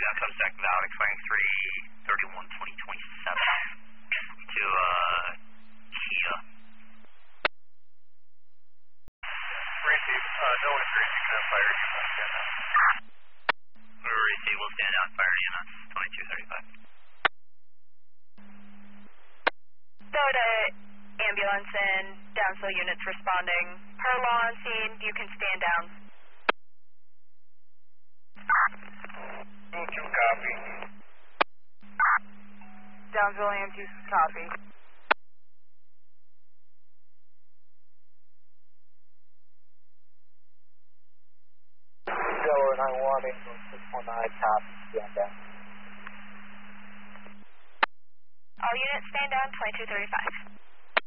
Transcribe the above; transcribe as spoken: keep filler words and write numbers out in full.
down Subsec Valve expiring three thirty-one twenty twenty-seven to uh, Kia. Receive, uh, no one is racing that fire unit. Receive will stand out fire units twenty-two thirty-five. Go to ambulance and downslow units responding. Per law on scene, you can stand down. two two copy. Downslow A M two copy. Delaware nine one, ambulance six one nine, copy, stand down. All units stand down, twenty-two thirty-five.